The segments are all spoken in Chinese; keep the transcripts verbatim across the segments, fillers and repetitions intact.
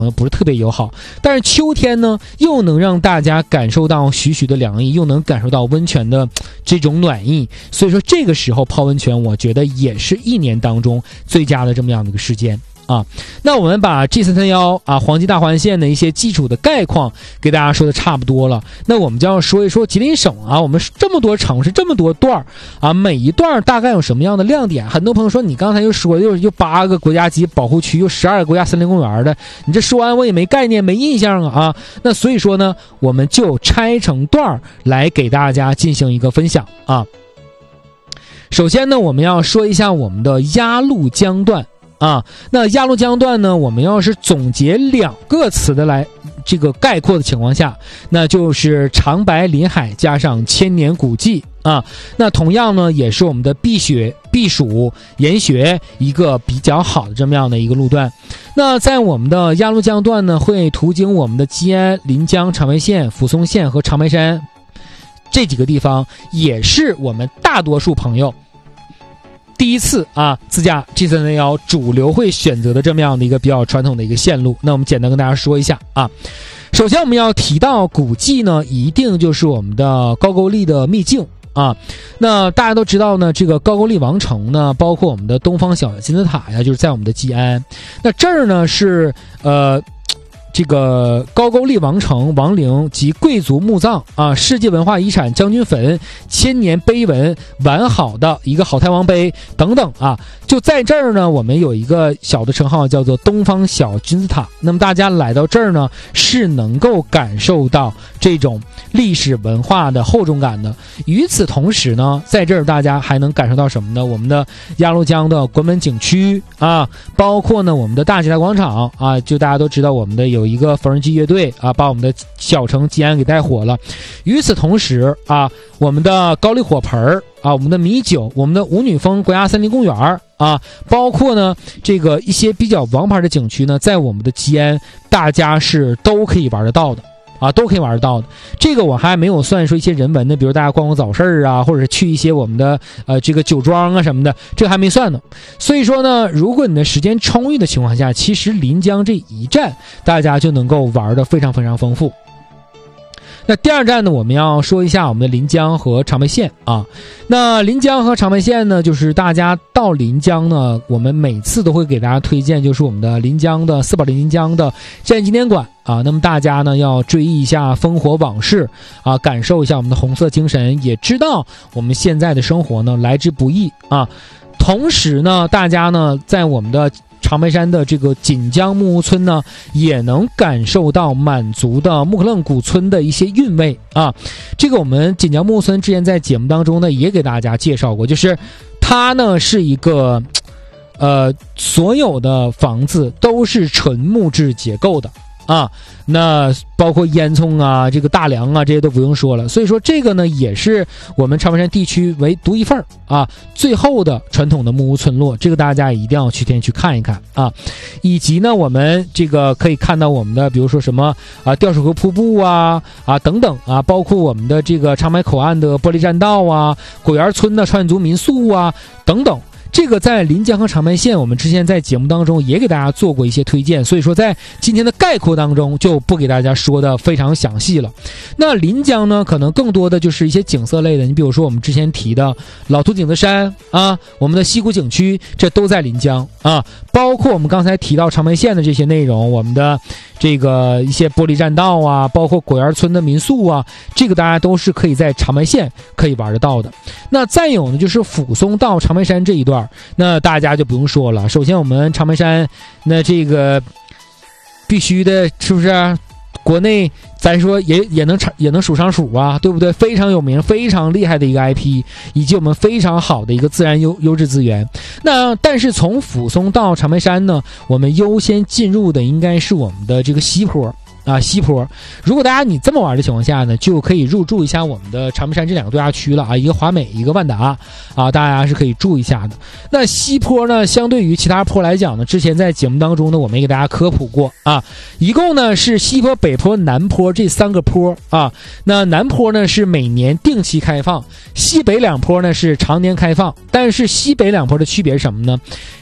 呃不是特别友好。但是秋天呢，又能让大家感受到徐徐的凉意，又能感受到温泉的这种暖意。所以说这个时候泡温泉，我觉得也是一年当中最佳的这么样的一个时间。啊，那我们把 G 三三一 啊黄金大环线的一些基础的概况给大家说的差不多了，那我们就要说一说吉林省啊，我们这么多城市这么多段啊，每一段大概有什么样的亮点？很多朋友说你刚才又说又又八个国家级保护区，又十二个国家森林公园的，你这说完我也没概念没印象啊啊，那所以说呢，我们就拆成段来给大家进行一个分享啊。首先呢，我们要说一下我们的鸭绿江段。啊，那鸭绿江段呢，我们要是总结两个词的来这个概括的情况下，那就是长白林海加上千年古迹啊。那同样呢，也是我们的避雪避暑研学一个比较好的这么样的一个路段。那在我们的鸭绿江段呢，会途经我们的吉安、临江、长白县、抚松县和长白山这几个地方，也是我们大多数朋友第一次啊自驾 G 三三一 主流会选择的这么样的一个比较传统的一个线路。那我们简单跟大家说一下啊。首先我们要提到古迹呢，一定就是我们的高句丽的秘境啊。那大家都知道呢，这个高句丽王城呢，包括我们的东方小金字塔呀，就是在我们的吉安。那这儿呢是呃这个高句丽王城王陵及贵族墓葬啊，世界文化遗产将军坟、千年碑文完好的一个好太王碑等等啊，就在这儿呢，我们有一个小的称号叫做东方小金字塔。那么大家来到这儿呢，是能够感受到这种历史文化的厚重感的。与此同时呢，在这儿大家还能感受到什么呢？我们的鸭绿江的关门景区啊，包括呢我们的大吉大广场啊，就大家都知道我们的有有一个缝纫机乐队啊，把我们的小城吉安给带火了。与此同时啊，我们的高丽火盆啊，我们的米酒，我们的五女峰国家森林公园啊，包括呢这个一些比较王牌的景区呢，在我们的吉安大家是都可以玩得到的。啊，都可以玩得到的。这个我还没有算说一些人文的，比如大家逛逛早市啊，或者是去一些我们的呃这个酒庄啊什么的，这个还没算呢。所以说呢，如果你的时间充裕的情况下，其实临江这一站大家就能够玩得非常非常丰富。那第二站呢，我们要说一下我们的临江和长白县啊。那临江和长白县呢，就是大家到临江呢，我们每次都会给大家推荐，就是我们的临江的四宝临江的战役纪念馆啊。那么大家呢要追忆一下烽火往事啊，感受一下我们的红色精神，也知道我们现在的生活呢来之不易啊。同时呢，大家呢在我们的长白山的这个锦江木屋村呢，也能感受到满族的木克楞古村的一些韵味啊。这个我们锦江木屋村之前在节目当中呢也给大家介绍过，就是它呢是一个呃所有的房子都是纯木质结构的啊，那包括烟囱啊、这个大梁啊，这些都不用说了。所以说这个呢，也是我们长白山地区为独一份啊，最后的传统的木屋村落，这个大家一定要去天去看一看啊。以及呢，我们这个可以看到我们的，比如说什么啊，吊水河瀑布啊啊等等啊，包括我们的这个长白口岸的玻璃栈道啊、果园村的川族民宿啊等等。这个在临江和长白县我们之前在节目当中也给大家做过一些推荐，所以说在今天的概括当中就不给大家说的非常详细了。那临江呢，可能更多的就是一些景色类的，你比如说我们之前提的老图景子山啊，我们的西湖景区，这都在临江啊，包括我们刚才提到长白县的这些内容，我们的这个一些玻璃栈道啊，包括果园村的民宿啊，这个大家都是可以在长白县可以玩得到的。那再有呢，就是抚松到长白山这一段，那大家就不用说了。首先我们长白山那这个必须的，是不是国内咱说也也能也能数上数啊，对不对？非常有名非常厉害的一个 I P， 以及我们非常好的一个自然优优质资源。那但是从抚松到长白山呢，我们优先进入的应该是我们的这个西坡啊，西坡。如果大家你这么玩的情况下呢，就可以入驻一下我们的长白山这两个度假区了啊，一个华美，一个万达啊，大家是可以住一下的。那西坡呢，相对于其他坡来讲呢，之前在节目当中呢，我们也给大家科普过啊，一共呢是西坡、北坡、南坡这三个坡啊。那南坡呢是每年定期开放，西北两坡呢是常年开放。但是西北两坡的区别是什么呢？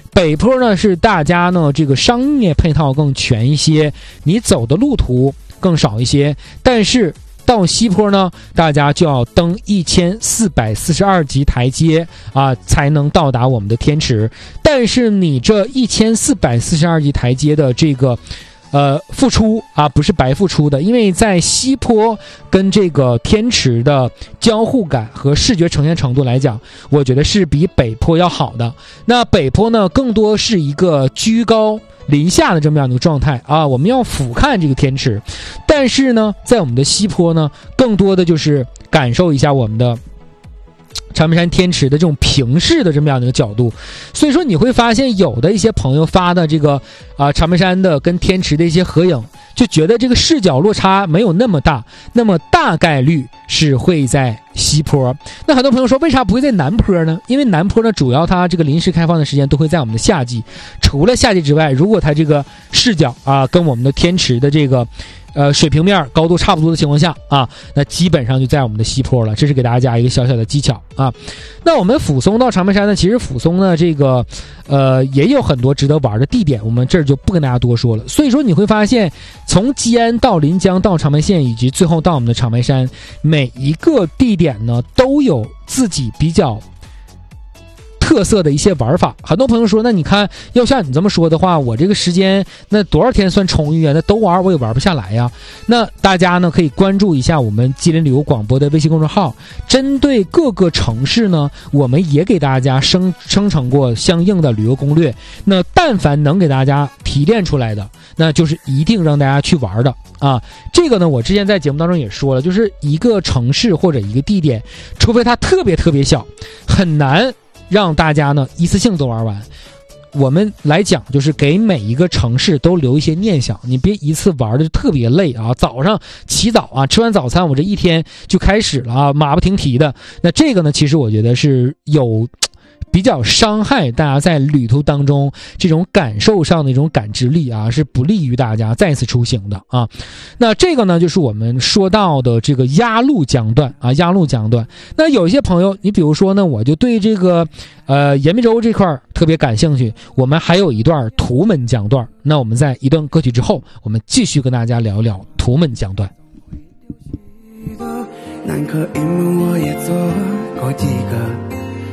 北坡呢是大家呢这个商业配套更全一些，你走的路途更少一些，但是到西坡呢，大家就要登一千四百四十二级台阶啊，才能到达我们的天池。但是你这一千四百四十二级台阶的这个呃付出啊，不是白付出的，因为在西坡跟这个天池的交互感和视觉呈现程度来讲，我觉得是比北坡要好的。那北坡呢，更多是一个居高临下的这么样的一个状态啊，我们要俯瞰这个天池。但是呢，在我们的西坡呢，更多的就是感受一下我们的长白山天池的这种平视的这么样的一个角度。所以说你会发现有的一些朋友发的这个啊、呃、长白山的跟天池的一些合影，就觉得这个视角落差没有那么大，那么大概率是会在西坡。那很多朋友说为啥不会在南坡呢？因为南坡呢主要它这个临时开放的时间都会在我们的夏季，除了夏季之外，如果它这个视角啊跟我们的天池的这个呃水平面高度差不多的情况下啊，那基本上就在我们的西坡了。这是给大家一个小小的技巧啊。那我们抚松到长白山呢，其实抚松呢这个呃也有很多值得玩的地点，我们这儿就不跟大家多说了。所以说你会发现，从吉安到临江到长白县，以及最后到我们的长白山，每一个地点呢都有自己比较特色的一些玩法。很多朋友说，那你看要像你这么说的话，我这个时间那多少天算充裕啊？那都玩我也玩不下来呀。那大家呢可以关注一下我们吉林旅游广播的微信公众号，针对各个城市呢，我们也给大家生生成过相应的旅游攻略。那但凡能给大家提炼出来的，那就是一定让大家去玩的啊。这个呢我之前在节目当中也说了，就是一个城市或者一个地点，除非它特别特别小，很难让大家呢一次性都玩完。我们来讲，就是给每一个城市都留一些念想，你别一次玩的特别累啊，早上起早啊，吃完早餐我这一天就开始了啊，马不停蹄的。那这个呢其实我觉得是有比较伤害大家在旅途当中这种感受上的一种感知力啊，是不利于大家再次出行的啊。那这个呢就是我们说到的这个鸭绿江段啊，鸭绿江段。那有一些朋友，你比如说呢，我就对这个呃延平洲这块特别感兴趣，我们还有一段图门江段。那我们在一段歌曲之后，我们继续跟大家聊聊图门江段。 南柯一门我也做过几个，